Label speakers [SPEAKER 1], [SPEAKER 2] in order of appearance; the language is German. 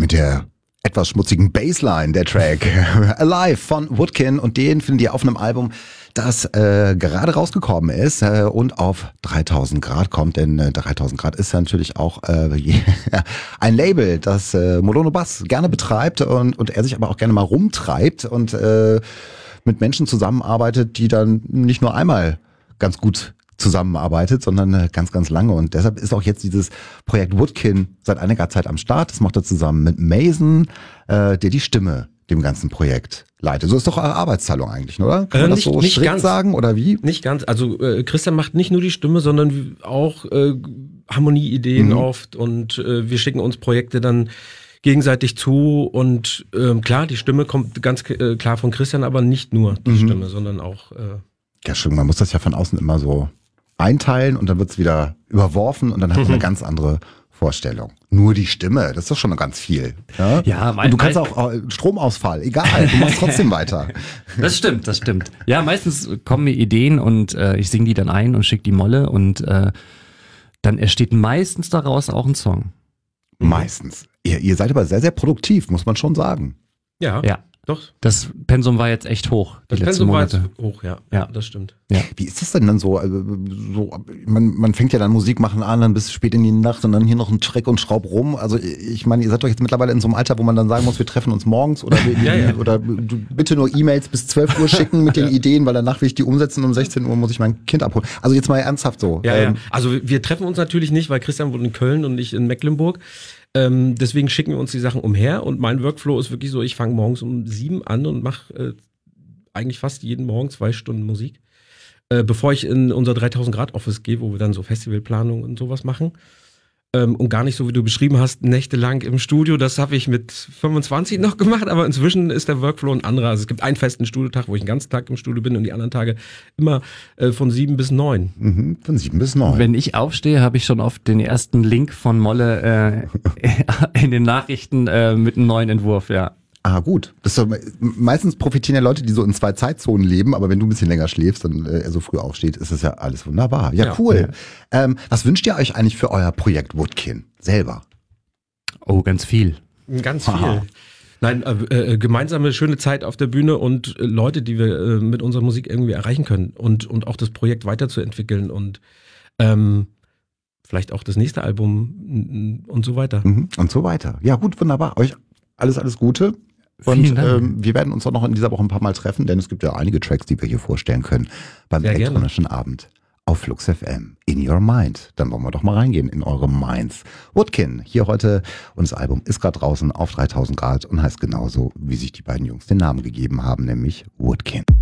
[SPEAKER 1] Mit der etwas schmutzigen Bassline, der Track Alive von Woodkin, und den findet ihr auf einem Album, das gerade rausgekommen ist und auf 3000 Grad kommt, denn 3000 Grad ist ja natürlich auch ein Label, das Molono Bass gerne betreibt und er sich aber auch gerne mal rumtreibt und mit Menschen zusammenarbeitet, die dann nicht nur einmal ganz gut zusammenarbeitet, sondern ganz, ganz lange. Und deshalb ist auch jetzt dieses Projekt Woodkin seit einiger Zeit am Start. Das macht er zusammen mit Mason, der die Stimme dem ganzen Projekt leitet. So ist doch eure Arbeitsteilung eigentlich, oder? Kann man das so strikt ganz sagen, oder wie?
[SPEAKER 2] Nicht ganz. Also Christian macht nicht nur die Stimme, sondern auch Harmonieideen oft, und wir schicken uns Projekte dann gegenseitig zu, und klar, die Stimme kommt ganz klar von Christian, aber nicht nur die Stimme, sondern auch
[SPEAKER 1] ja, stimmt, man muss das ja von außen immer so einteilen und dann wird's wieder überworfen und dann hat man eine ganz andere Vorstellung. Nur die Stimme, das ist doch schon ganz viel. Ja, und du kannst auch Stromausfall, egal, du machst trotzdem weiter.
[SPEAKER 3] Das stimmt. Ja, meistens kommen mir Ideen und ich singe die dann ein und schicke die Molle, und dann entsteht meistens daraus auch ein Song.
[SPEAKER 1] Meistens. Ihr seid aber sehr, sehr produktiv, muss man schon sagen.
[SPEAKER 2] ja. Doch.
[SPEAKER 3] Das Pensum war jetzt echt hoch.
[SPEAKER 2] Das Pensum war jetzt hoch, ja, das stimmt.
[SPEAKER 3] Ja.
[SPEAKER 1] Wie ist das denn dann so? Man fängt ja dann Musik machen an, dann bis spät in die Nacht und dann hier noch ein Track und Schraub rum. Also ich meine, ihr seid doch jetzt mittlerweile in so einem Alter, wo man dann sagen muss, wir treffen uns morgens oder oder bitte nur E-Mails bis 12 Uhr schicken mit den Ideen, weil danach will ich die umsetzen, um 16 Uhr muss ich mein Kind abholen. Also jetzt mal ernsthaft so.
[SPEAKER 2] Ja. Also wir treffen uns natürlich nicht, weil Christian wohnt in Köln und ich in Mecklenburg. Deswegen schicken wir uns die Sachen umher, und mein Workflow ist wirklich so, ich fange morgens um 7 an und mache eigentlich fast jeden Morgen 2 Stunden Musik, bevor ich in unser 3000 Grad Office gehe, wo wir dann so Festivalplanung und sowas machen. Und gar nicht so, wie du beschrieben hast, nächtelang im Studio. Das habe ich mit 25 noch gemacht, aber inzwischen ist der Workflow ein anderer. Also es gibt einen festen Studiotag, wo ich den ganzen Tag im Studio bin, und die anderen Tage immer von 7 bis 9.
[SPEAKER 1] Von 7 bis 9.
[SPEAKER 3] Wenn ich aufstehe, habe ich schon oft den ersten Link von Molle in den Nachrichten mit einem neuen Entwurf, ja.
[SPEAKER 1] Ah, gut. Das ist doch, meistens profitieren ja Leute, die so in 2 Zeitzonen leben, aber wenn du ein bisschen länger schläfst und er so früh aufsteht, ist das ja alles wunderbar. Ja, cool. Ja. Was wünscht ihr euch eigentlich für euer Projekt Woodkin selber?
[SPEAKER 3] Oh, ganz viel.
[SPEAKER 2] Ganz viel. Aha. Nein, gemeinsame schöne Zeit auf der Bühne und Leute, die wir mit unserer Musik irgendwie erreichen können, und auch das Projekt weiterzuentwickeln und vielleicht auch das nächste Album und so weiter.
[SPEAKER 1] Und so weiter. Ja, gut, wunderbar. Euch alles Gute. Und wir werden uns auch noch in dieser Woche ein paar Mal treffen, denn es gibt ja einige Tracks, die wir hier vorstellen können beim elektronischen Abend auf Flux FM. In Your Mind. Dann wollen wir doch mal reingehen in eure Minds. Woodkin hier heute, und das Album ist gerade draußen auf 3000 Grad und heißt genauso, wie sich die beiden Jungs den Namen gegeben haben, nämlich Woodkin.